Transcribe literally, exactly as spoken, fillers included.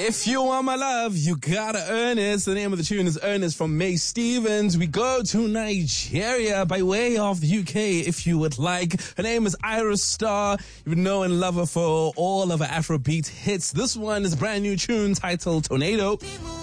If you want my love, you gotta earn it. The name of the tune is Ernest from May Stevens. We go to Nigeria by way of the U K if you would like. Her name is Iris Star. You would know and love her for all of her Afrobeat hits. This one is a brand new tune titled Tornado.